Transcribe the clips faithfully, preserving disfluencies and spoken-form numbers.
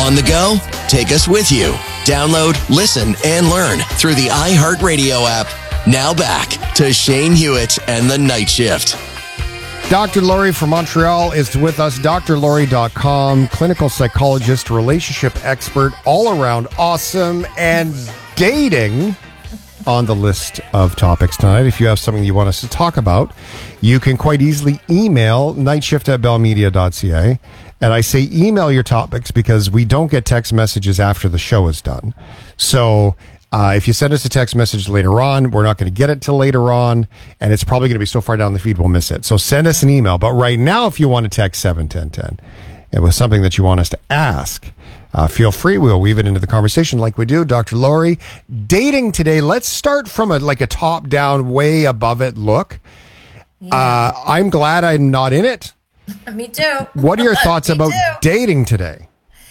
On the go? Take us with you. Download, listen, and learn through the iHeartRadio app. Now back to Shane Hewitt and the Night Shift. Doctor Laurie from Montreal is with us. D R Laurie dot com, clinical psychologist, relationship expert, all around awesome, and dating on the list of topics tonight. If you have something you want us to talk about, you can quite easily email nightshift at bell media dot c a. And I say email your topics because we don't get text messages after the show is done. So uh, if you send us a text message later on, we're not going to get it till later on, and it's probably going to be so far down the feed we'll miss it. So send us an email. But right now, if you want to text seven ten ten, it was something that you want us to ask, uh, feel free. We'll weave it into the conversation like we do. Doctor Laurie, dating today. Let's start from a like a top-down, way above it look. Yeah. Uh, I'm glad I'm not in it. Me too. What are your thoughts about too. dating today?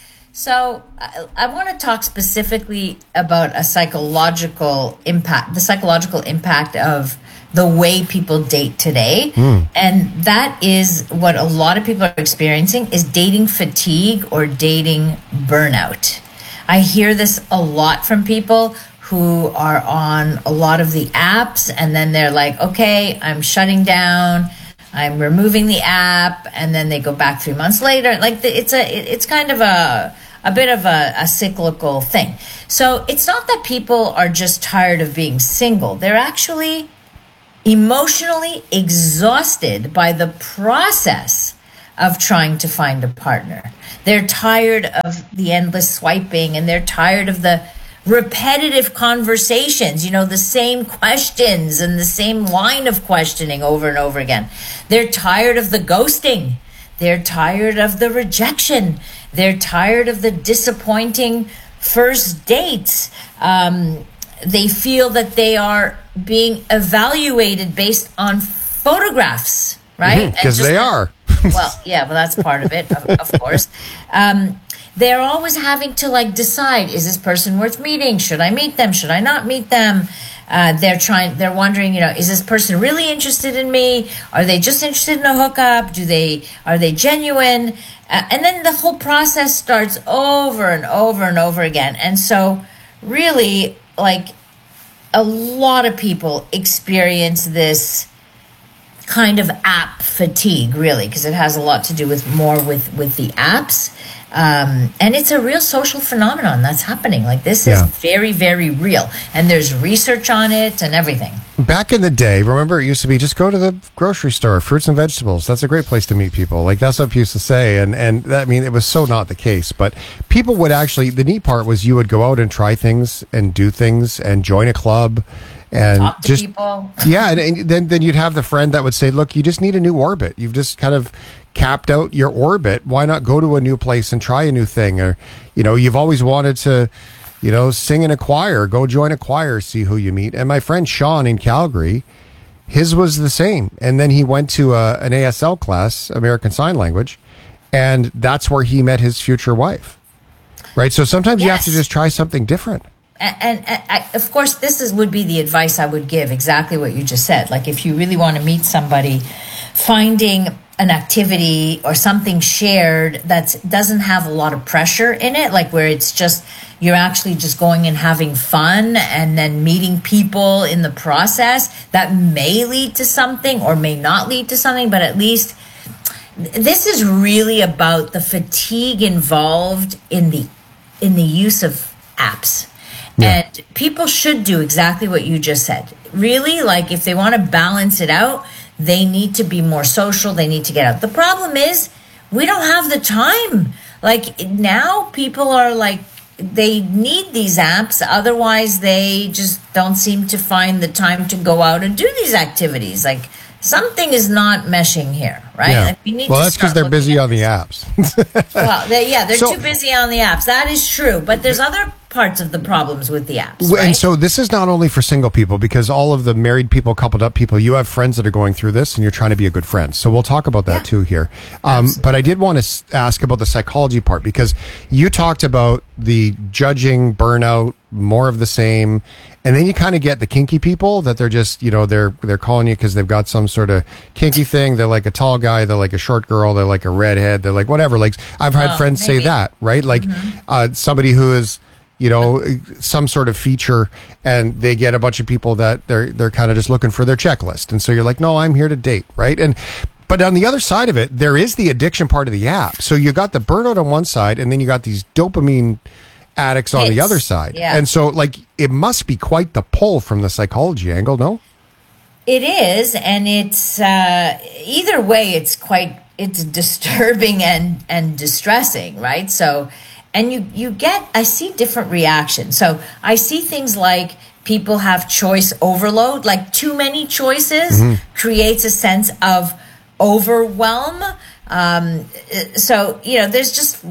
So I, I want to talk specifically about a psychological impact, the psychological impact of the way people date today. Mm. And that is what a lot of people are experiencing is dating fatigue or dating burnout. I hear this a lot from people who are on a lot of the apps and then they're like, okay, I'm shutting down. I'm removing the app, and then they go back three months later. Like the, it's a, it's kind of a, a bit of a, a cyclical thing. So it's not that people are just tired of being single. They're actually emotionally exhausted by the process of trying to find a partner. They're tired of the endless swiping, and they're tired of the repetitive conversations, you know, the same questions and the same line of questioning over and over again. They're tired of the ghosting. They're tired of the rejection. They're tired of the disappointing first dates. Um, they feel that they are being evaluated based on photographs, right? Because mm-hmm, they are. Well, yeah, well, that's part of it, of, of course. Um, They're always having to like decide, is this person worth meeting? Should I meet them? Should I not meet them? Uh, they're trying, they're wondering, you know, is this person really interested in me? Are they just interested in a hookup? Do they, are they genuine? Uh, and then the whole process starts over and over and over again. And so really like a lot of people experience this kind of app fatigue, really, because it has a lot to do with more with, with the apps. Um, and it's a real social phenomenon that's happening. Like this is yeah. very, very real. And there's research on it and everything. Back in the day, remember it used to be just go to the grocery store, fruits and vegetables. That's a great place to meet people. Like that's what people used to say. And, and that, I mean, it was so not the case. But people would actually, the neat part was you would go out and try things and do things and join a club. And talk to just, people. Yeah, and, and then, then you'd have the friend that would say, look, you just need a new orbit. You've just kind of capped out your orbit. Why not go to a new place and try a new thing? Or, you know, you've always wanted to, you know, sing in a choir. Go join a choir, see who you meet. And my friend Sean in Calgary, his was the same. And then he went to a, an A S L class, American Sign Language, and that's where he met his future wife. Right? So sometimes yes. you have to just try something different. And, and, and I, of course, this is would be the advice I would give, exactly what you just said. Like if you really want to meet somebody, finding an activity or something shared that doesn't have a lot of pressure in it, like where it's just you're actually just going and having fun and then meeting people in the process that may lead to something or may not lead to something, but at least this is really about the fatigue involved in the in the use of apps. Yeah. And people should do exactly what you just said. Really, like if they want to balance it out, they need to be more social. They need to get out. The problem is we don't have the time. Like now people are like, they need these apps. Otherwise, they just don't seem to find the time to go out and do these activities. Like something is not meshing here, right? Yeah. Like we need well, to that's because they're busy on the apps. Well, they, yeah, they're so, too busy on the apps. That is true. But there's other parts of the problems with the apps. Well, right? And so this is not only for single people, because all of the married people, coupled up people, you have friends that are going through this and you're trying to be a good friend. So we'll talk about that Yeah. too here. Um, but I did want to s- ask about the psychology part, because you talked about the judging, burnout, more of the same. And then you kind of get the kinky people that they're just, you know, they're they're calling you because they've got some sort of kinky thing. They're like a tall guy, they're like a short girl, they're like a redhead, they're like whatever. Like I've had Oh, friends maybe. say that, right? Like uh, somebody who is, you know, some sort of feature, and they get a bunch of people that they're they're kind of just looking for their checklist. And so you're like, no, I'm here to date, right? And but on the other side of it, there is the addiction part of the app. So you got the burnout on one side, and then you got these dopamine addicts on the Hits. other side. Yeah. And so like it must be quite the pull from the psychology angle, no? It is, and it's uh, either way. It's quite it's disturbing and and distressing, right? So, and you you get I see different reactions. So I see things like people have choice overload, like too many choices creates a sense of overwhelm. Um, so you know, there's just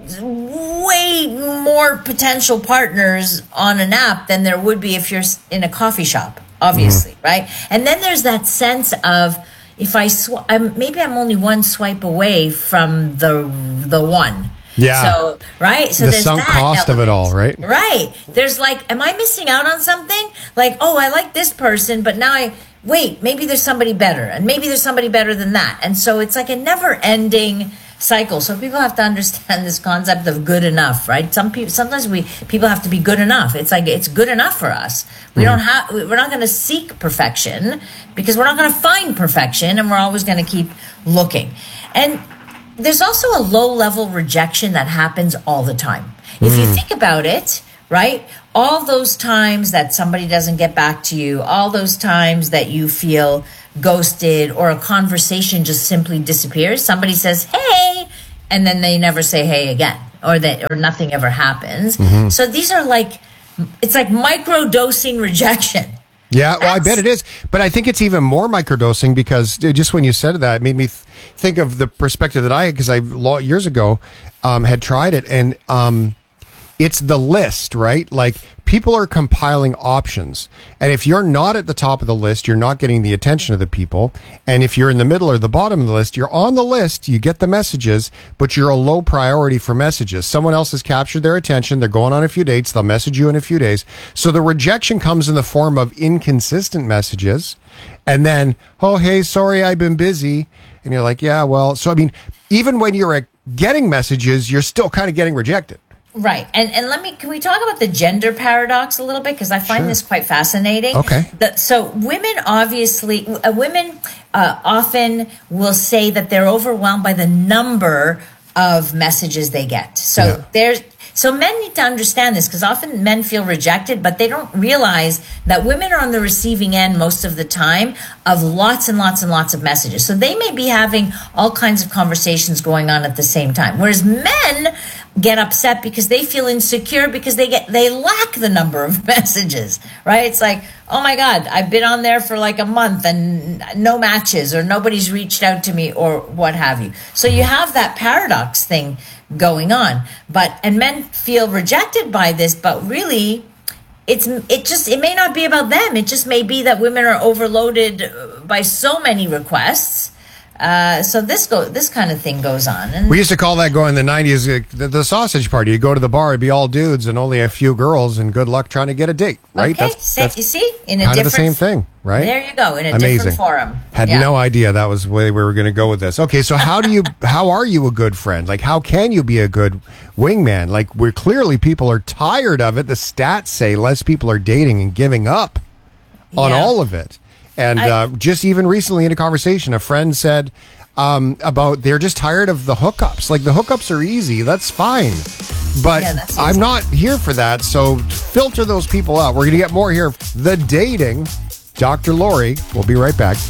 way more potential partners on an app than there would be if you're in a coffee shop, obviously, mm-hmm. right? And then there's that sense of if I sw- I'm, maybe I'm only one swipe away from the the one. Yeah. So right. So the there's sunk that cost of it element. all, right? Right. There's like, am I missing out on something? Like, oh, I like this person, but now I wait. Maybe there's somebody better, and maybe there's somebody better than that. And so it's like a never-ending cycle. So people have to understand this concept of good enough, right? Some people, sometimes we people have to be good enough. It's like it's good enough for us. We mm. don't have. We're not going to seek perfection because we're not going to find perfection, and we're always going to keep looking. And there's also a low-level rejection that happens all the time. If mm. you think about it, right? All those times that somebody doesn't get back to you, all those times that you feel ghosted or a conversation just simply disappears. Somebody says, hey, and then they never say hey again, or that, or nothing ever happens. Mm-hmm. So these are like, it's like micro-dosing rejection. Yeah, well, That's, I bet it is. But I think it's even more microdosing because just when you said that, it made me th- think of the perspective that I had, because I, years ago, um, had tried it. And um, it's the list, right? Like people are compiling options. And if you're not at the top of the list, you're not getting the attention of the people. And if you're in the middle or the bottom of the list, you're on the list, you get the messages, but you're a low priority for messages. Someone else has captured their attention. They're going on a few dates. They'll message you in a few days. So the rejection comes in the form of inconsistent messages. And then, oh, hey, sorry, I've been busy. And you're like, yeah, well, so I mean, even when you're getting messages, you're still kind of getting rejected. Right. And and let me, can we talk about the gender paradox a little bit? Because I find Sure. this quite fascinating. Okay. The, so women obviously, uh, women uh, often will say that they're overwhelmed by the number of messages they get. So Yeah. there's, so men need to understand this, because often men feel rejected, but they don't realize that women are on the receiving end most of the time of lots and lots and lots of messages. So they may be having all kinds of conversations going on at the same time. Whereas men get upset because they feel insecure because they get they lack the number of messages, right? It's like, oh my God, I've been on there for like a month and no matches, or nobody's reached out to me, or what have you. So you have that paradox thing going on. But and men feel rejected by this, but really it's it just it may not be about them. It just may be that women are overloaded by so many requests. Uh, so this go this kind of thing goes on. And we used to call that, going in the nineties, uh, the, the sausage party. You go to the bar, it'd be all dudes and only a few girls, and good luck trying to get a date, right? Okay, that's, that's you see, in a kind of the different, same thing, right? There you go, in a Amazing. different forum. Had Yeah. no idea that was the way we were going to go with this. Okay, so how do you, how are you a good friend? Like, how can you be a good wingman? Like, we're clearly people are tired of it. The stats say less people are dating and giving up on Yeah. all of it. And I- uh, just even recently in a conversation, a friend said um, about they're just tired of the hookups. Like, the hookups are easy. That's fine. But Yeah, that's I'm easy. not here for that. So filter those people out. We're going to get more here. The dating. Doctor Lori. We'll be right back.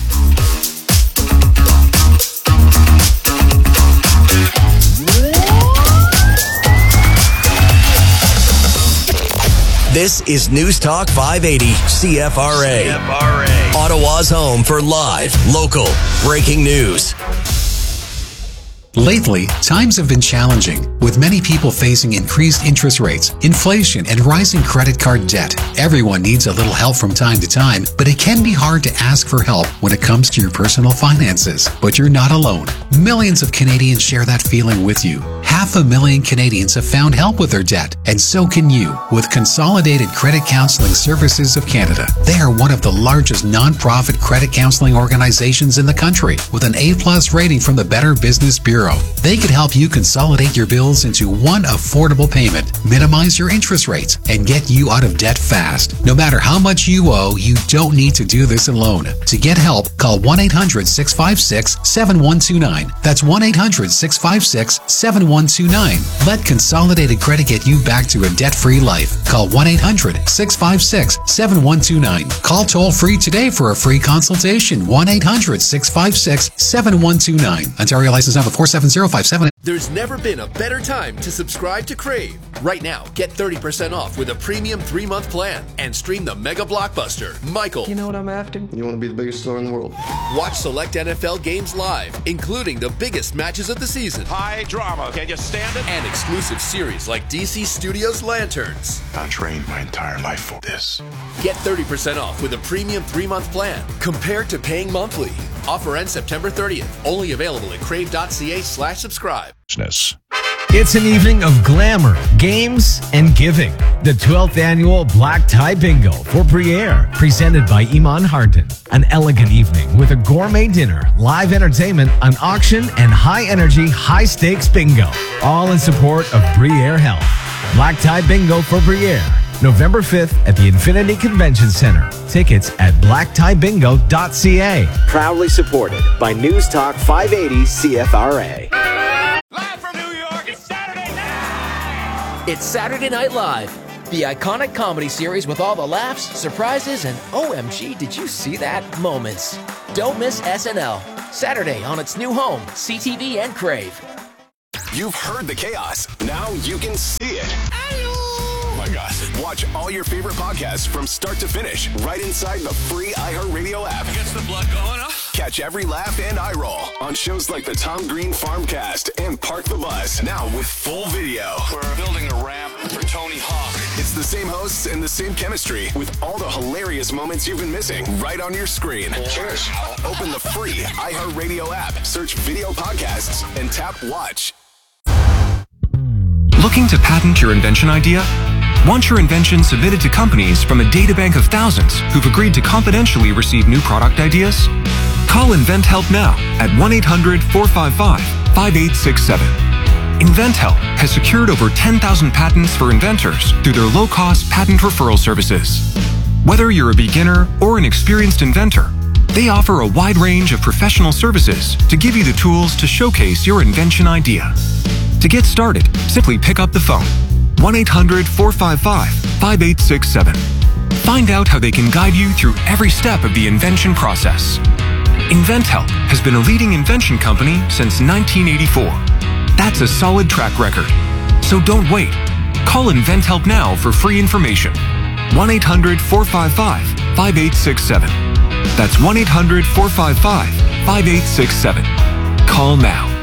This is News Talk five eighty C F R A. C F R A. Ottawa's home for live, local, breaking news. Lately, times have been challenging, with many people facing increased interest rates, inflation, and rising credit card debt. Everyone needs a little help from time to time, but it can be hard to ask for help when it comes to your personal finances. But you're not alone. Millions of Canadians share that feeling with you. Half a million Canadians have found help with their debt, and so can you with Consolidated Credit Counseling Services of Canada. They are one of the largest non-profit credit counseling organizations in the country, with an A plus rating from the Better Business Bureau. They could help you consolidate your bills into one affordable payment, minimize your interest rates, and get you out of debt fast. No matter how much you owe, you don't need to do this alone. To get help, call one eight hundred, six five six, seven one two nine. That's one eight hundred, six five six, seven one two nine. Let Consolidated Credit get you back to a debt-free life. Call one eight hundred, six five six, seven one two nine. Call toll-free today for a free consultation. one eight hundred, six five six, seven one two nine. Ontario license number four seven zero five seven. There's never been a better time to subscribe to Crave. Right now, get thirty percent off with a premium three-month plan and stream the mega blockbuster, Michael. You know what I'm after? You want to be the biggest star in the world. Watch select N F L games live, including the biggest matches of the season. High drama, can you stand it? And exclusive series like D C Studios Lanterns. I trained my entire life for this. Get thirty percent off with a premium three-month plan compared to paying monthly. Offer ends September thirtieth. Only available at crave.ca slash subscribe. It's an evening of glamour, games, and giving. The twelfth annual Black Tie Bingo for Briere, presented by Iman Harden. An elegant evening with a gourmet dinner, live entertainment, an auction, and high-energy, high-stakes bingo. All in support of Briere Health. Black Tie Bingo for Briere, November fifth at the Infinity Convention Center. Tickets at black tie bingo dot c a. Proudly supported by News Talk five eighty C F R A. Live from New York, it's Saturday night! It's Saturday Night Live, the iconic comedy series with all the laughs, surprises, and O M G, did you see that moments. Don't miss S N L, Saturday on its new home, C T V and Crave. You've heard the chaos. Now you can see it. Oh my gosh. Watch all your favorite podcasts from start to finish right inside the free iHeartRadio app. Gets the blood going up. Catch every laugh and eye roll on shows like the Tom Green Farmcast and Park the Bus. Now with full video. We're building a ramp for Tony Hawk. It's the same hosts and the same chemistry with all the hilarious moments you've been missing right on your screen. Cheers. Open the free iHeartRadio app, search video podcasts, and tap watch. Looking to patent your invention idea? Want your invention submitted to companies from a databank of thousands who've agreed to confidentially receive new product ideas? Call InventHelp now at one eight hundred, four five five, five eight six seven. InventHelp has secured over ten thousand patents for inventors through their low-cost patent referral services. Whether you're a beginner or an experienced inventor, they offer a wide range of professional services to give you the tools to showcase your invention idea. To get started, simply pick up the phone, one eight hundred, four five five, five eight six seven. Find out how they can guide you through every step of the invention process. InventHelp has been a leading invention company since nineteen eighty-four. That's a solid track record. So don't wait. Call InventHelp now for free information. one eight hundred, four five five, five eight six seven. That's one eight hundred, four five five, five eight six seven. Call now.